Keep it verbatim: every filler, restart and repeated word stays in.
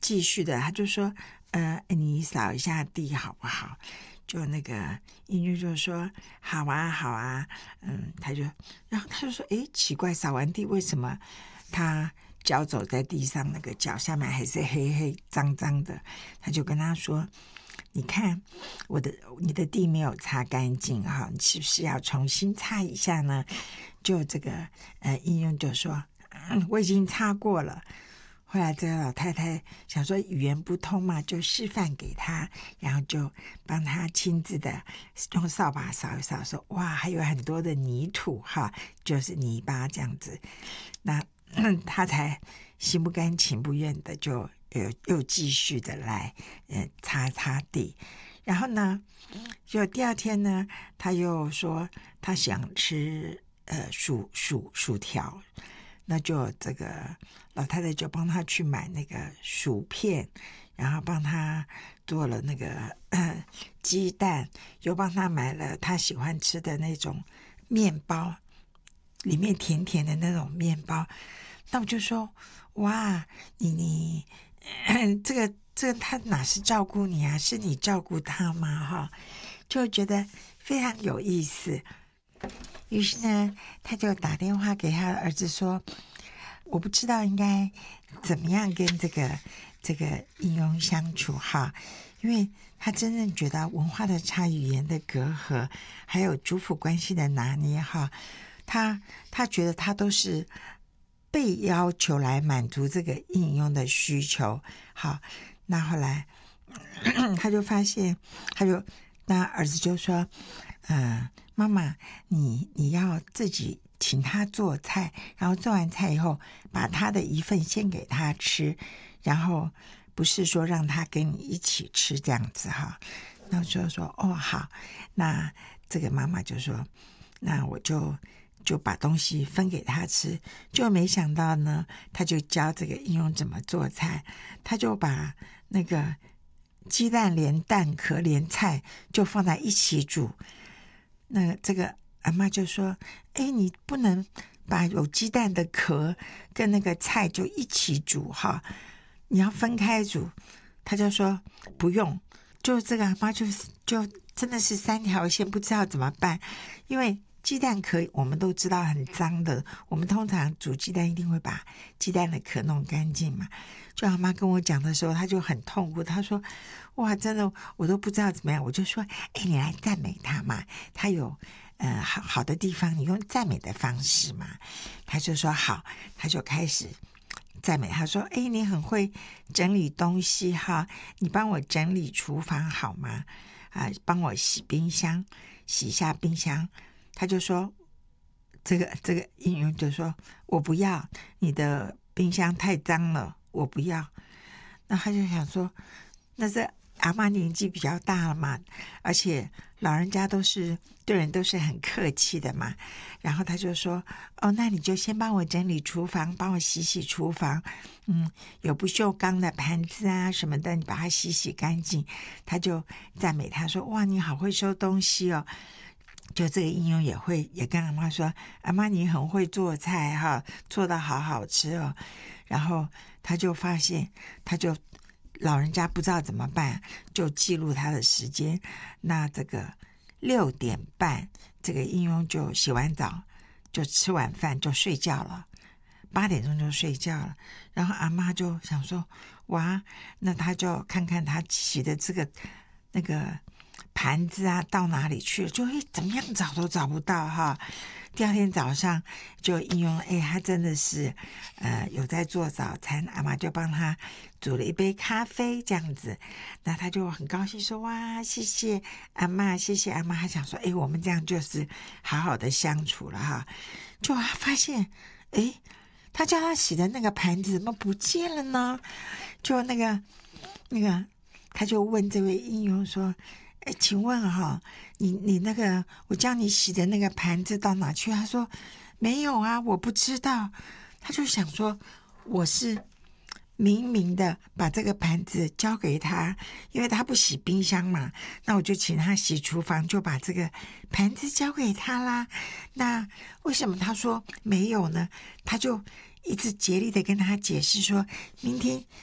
继续的，他就说呃你扫一下地好不好？就那个英俊就说好啊好啊，嗯，他就然后他就说诶奇怪，扫完地为什么他脚走在地上，那个脚下面还是黑黑脏脏的？他就跟他说你看我的你的地没有擦干净哈，你是不是要重新擦一下呢？就这个呃应用就说、嗯、我已经擦过了。后来这个老太太想说语言不通嘛，就示范给他，然后就帮他亲自的用扫把扫一扫，说哇还有很多的泥土哈，就是泥巴这样子。那、嗯、他才心不甘情不愿的就又又继续的来呃擦擦地。然后呢就第二天呢他又说他想吃呃薯薯薯条，那就这个老太太就帮他去买那个薯片，然后帮他做了那个、呃、鸡蛋，又帮他买了他喜欢吃的那种面包，里面甜甜的那种面包。那我就说哇你你、呃、这个这个他哪是照顾你啊，是你照顾他吗哈？就觉得非常有意思。于是呢他就打电话给他的儿子说我不知道应该怎么样跟这个这个应用相处哈，因为他真正觉得文化的差、语言的隔阂，还有族谱关系的拿捏哈，他他觉得他都是被要求来满足这个应用的需求。好，那后来他就发现，他就那儿子就说嗯，妈妈你你要自己请他做菜，然后做完菜以后把他的一份先给他吃，然后不是说让他跟你一起吃这样子哈。那我就说哦好，那这个妈妈就说那我就就把东西分给他吃。就没想到呢他就教这个应用怎么做菜，他就把那个鸡蛋连蛋壳连菜就放在一起煮。那这个阿嬷就说哎，你不能把有鸡蛋的壳跟那个菜就一起煮哈，你要分开煮。他就说不用，就这个阿嬷就就真的是三条线，不知道怎么办。因为鸡蛋壳我们都知道很脏的，我们通常煮鸡蛋一定会把鸡蛋的壳弄干净嘛。就阿嬷跟我讲的时候他就很痛苦，他说哇真的我都不知道怎么样。我就说哎，你来赞美他嘛，他有呃好好的地方，你用赞美的方式嘛。他就说好，他就开始赞美他说哎，你很会整理东西哈，你帮我整理厨房好吗？啊，帮我洗冰箱，洗一下冰箱。他就说这个这个应用就说我不要，你的冰箱太脏了，我不要。那他就想说那这阿嬷年纪比较大了嘛，而且老人家都是对人都是很客气的嘛。然后他就说哦，那你就先帮我整理厨房，帮我洗洗厨房，嗯，有不锈钢的盘子啊什么的，你把它洗洗干净。他就赞美他说哇你好会收东西哦。就这个应用也会也跟阿嬷说阿嬷你很会做菜哈，做得好好吃哦。然后他就发现他就老人家不知道怎么办，就记录他的时间。那这个六点半这个应用就洗完澡就吃晚饭就睡觉了，八点钟就睡觉了。然后阿嬷就想说哇，那他就看看他洗的这个那个盘子啊到哪里去了，就会怎么样找都找不到哈。第二天早上就应用哎，他真的是呃有在做早餐，阿嬷就帮他煮了一杯咖啡这样子。那他就很高兴说哇谢谢阿嬷，谢谢阿嬷。他想说哎，我们这样就是好好的相处了哈。就他发现哎，他叫他洗的那个盘子怎么不见了呢？就那个那个他就问这位应用说哎，请问哈，你你那个我叫你洗的那个盘子到哪去？他说没有啊，我不知道。他就想说我是明明的把这个盘子交给他，因为他不洗冰箱嘛，那我就请他洗厨房，就把这个盘子交给他啦。那为什么他说没有呢？他就一直竭力的跟他解释说明天